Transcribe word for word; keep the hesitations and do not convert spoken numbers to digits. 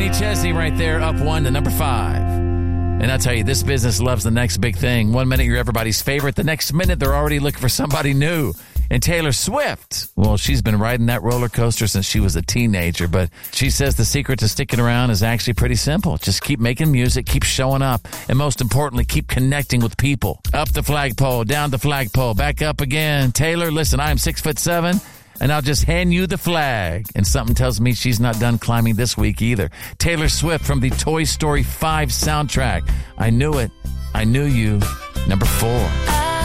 Kenny Chesney right there, up one to number five. And I'll tell you, this business loves the next big thing. One minute you're everybody's favorite. The next minute they're already looking for somebody new. And Taylor Swift, well, she's been riding that roller coaster since she was a teenager. But she says the secret to sticking around is actually pretty simple. Just keep making music, keep showing up, and most importantly, keep connecting with people. Up the flagpole, down the flagpole, back up again. Taylor, listen, I'm six foot seven. And I'll just hand you the flag. And something tells me she's not done climbing this week either. Taylor Swift from the Toy Story five soundtrack. I knew it. I knew you. Number four.